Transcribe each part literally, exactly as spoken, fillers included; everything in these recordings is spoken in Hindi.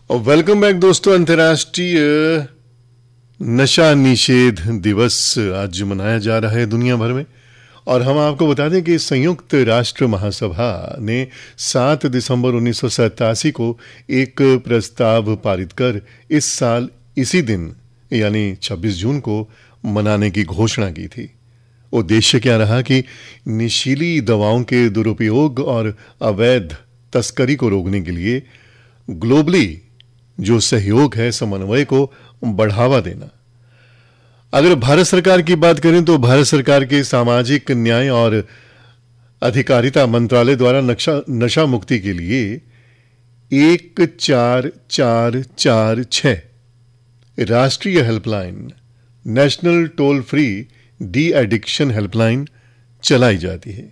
और वेलकम बैक दोस्तों। अंतर्राष्ट्रीय नशा निषेध दिवस आज मनाया जा रहा है दुनिया भर में, और हम आपको बता दें कि संयुक्त राष्ट्र महासभा ने सात दिसंबर उन्नीस सौ सतासी को एक प्रस्ताव पारित कर इस साल इसी दिन यानी छब्बीस जून को मनाने की घोषणा की थी। उद्देश्य क्या रहा कि नशीली दवाओं के दुरुपयोग और अवैध तस्करी को रोकने के लिए ग्लोबली जो सहयोग है, समन्वय को बढ़ावा देना। अगर भारत सरकार की बात करें तो भारत सरकार के सामाजिक न्याय और अधिकारिता मंत्रालय द्वारा नशा नशा मुक्ति के लिए एक चार चार चार छह राष्ट्रीय helpline, national toll free de addiction helpline चलाई जाती है,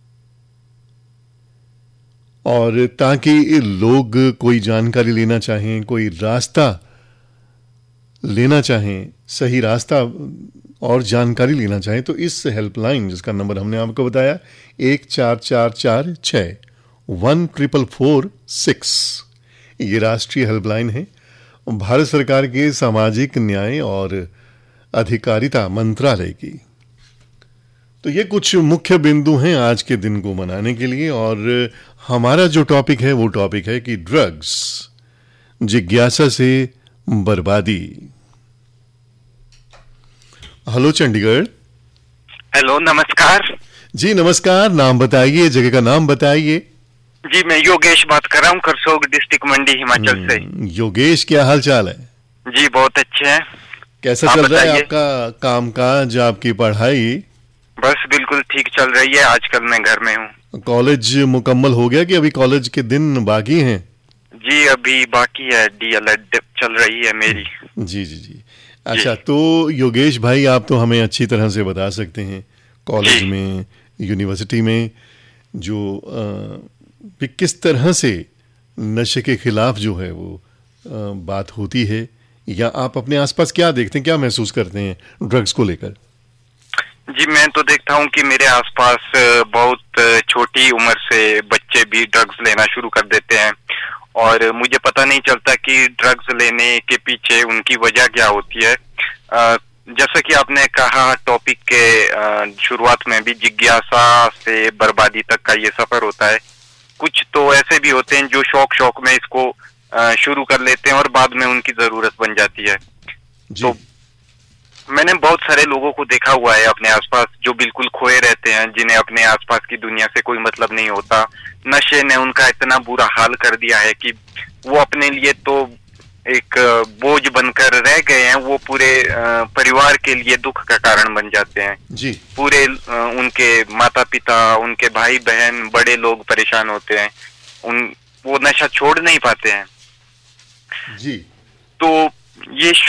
और ताकि लोग कोई जानकारी लेना चाहें, कोई रास्ता लेना चाहें, सही रास्ता और जानकारी लेना चाहें, तो इस हेल्पलाइन जिसका नंबर हमने आपको बताया एक चार चार चार छः वन ट्रिपल फोर सिक्स, ये राष्ट्रीय हेल्पलाइन है भारत सरकार के सामाजिक न्याय और अधिकारिता मंत्रालय की। तो ये कुछ मुख्य बिंदु हैं आज के दिन को मनाने के लिए, और हमारा जो टॉपिक है वो टॉपिक है कि ड्रग्स, जिज्ञासा से बर्बादी। हेलो चंडीगढ़। हेलो, नमस्कार जी नमस्कार। नाम बताइए, जगह का नाम बताइए। जी, मैं योगेश बात कर रहा हूँ, करसोग डिस्ट्रिक्ट मंडी, हिमाचल से। योगेश, क्या हाल चाल है? जी बहुत अच्छे हैं। कैसा चल रहा है आपका कामकाज, आपकी पढ़ाई? बस बिल्कुल ठीक चल रही है, आजकल मैं घर में हूँ। कॉलेज मुकम्मल हो गया कि अभी कॉलेज के दिन बाकी हैं? जी अभी बाकी है, डीएलएड चल रही है मेरी। जी जी जी अच्छा, तो योगेश भाई, आप तो हमें अच्छी तरह से बता सकते हैं कॉलेज में, यूनिवर्सिटी में जो आ, किस तरह से नशे के खिलाफ जो है वो आ, बात होती है, या आप अपने आसपास क्या देखते हैं, क्या महसूस करते हैं ड्रग्स को लेकर? जी मैं तो देखता हूँ कि मेरे आसपास बहुत छोटी उम्र से बच्चे भी ड्रग्स लेना शुरू कर देते हैं, और मुझे पता नहीं चलता कि ड्रग्स लेने के पीछे उनकी वजह क्या होती है। जैसा कि आपने कहा, टॉपिक के शुरुआत में भी, जिज्ञासा से बर्बादी तक का ये सफर होता है। कुछ तो ऐसे भी होते हैं जो शौक शौक में इसको शुरू कर लेते हैं और बाद में उनकी जरूरत बन जाती है। तो मैंने बहुत सारे लोगों को देखा हुआ है अपने आसपास जो बिल्कुल खोए रहते हैं, जिन्हें अपने आसपास की दुनिया से कोई मतलब नहीं होता। नशे ने उनका इतना बुरा हाल कर दिया है कि वो अपने लिए तो एक बोझ बनकर रह गए हैं, वो पूरे परिवार के लिए दुख का कारण बन जाते हैं। जी। पूरे उनके माता पिता, उनके भाई बहन, बड़े लोग परेशान होते हैं, उन वो नशा छोड़ नहीं पाते हैं। जी। तो ये